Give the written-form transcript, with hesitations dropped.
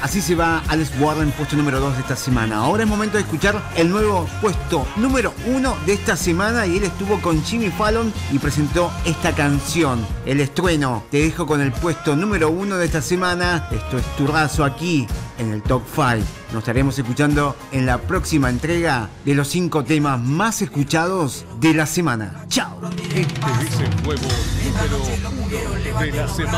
Así se va Alex Warren, puesto número 2 de esta semana. Ahora es momento de escuchar el nuevo puesto número 1 de esta semana y él estuvo con Jimmy Fallon y presentó esta canción, El Estrueno. Te dejo con el puesto número 1 de esta semana. Esto es Turrazo aquí en el Top 5. Nos estaremos escuchando en la próxima entrega de los 5 temas más escuchados de la semana. ¡Chao! Este es el nuevo número 1 de la semana.